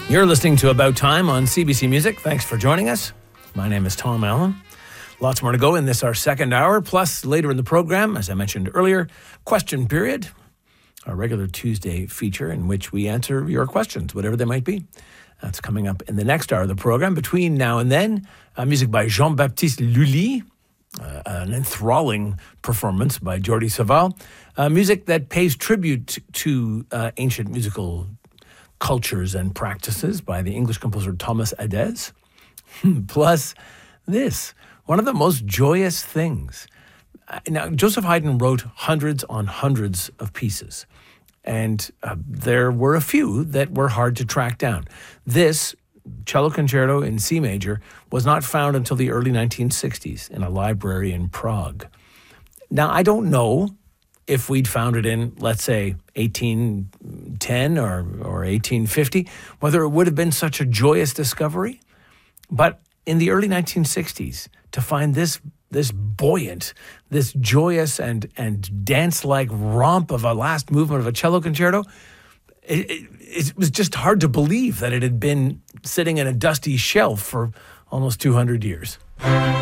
You're listening to About Time on CBC Music. Thanks for joining us. My name is Tom Allen. Lots more to go in this, our second hour. Plus, later in the program, as I mentioned earlier, Question Period, our regular Tuesday feature in which we answer your questions, whatever they might be. That's coming up in the next hour of the program. Between now and then, music by Jean-Baptiste Lully, an enthralling performance by Jordi Savall, music that pays tribute to ancient musical cultures and practices by the English composer Thomas Adès. Plus this, one of the most joyous things. Now, Joseph Haydn wrote hundreds on hundreds of pieces, and there were a few that were hard to track down. This cello concerto in C major was not found until the early 1960s in a library in Prague. Now, I don't know if we'd found it in, let's say, 1810 or 1850, whether it would have been such a joyous discovery. But in the early 1960s, to find this buoyant, this joyous and dance-like romp of a last movement of a cello concerto, it was just hard to believe that it had been sitting in a dusty shelf for almost 200 years.